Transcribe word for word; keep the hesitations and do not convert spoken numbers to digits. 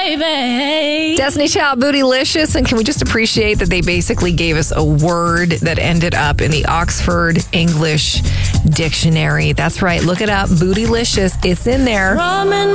Baby. Destiny Child, Bootylicious, and can we just appreciate that they basically gave us a word that ended up in the Oxford English Dictionary. That's right. Look it up. Bootylicious. It's in there. Ramen